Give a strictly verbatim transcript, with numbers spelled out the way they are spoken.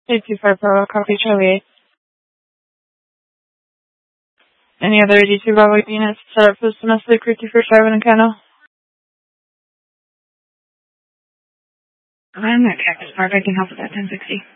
eight two five Bravo, copy Charlie eight. Any other eighty-two Bravo units set up for this domestic route two four seven in Kano? I'm at Cactus Park. I can help with that ten sixty.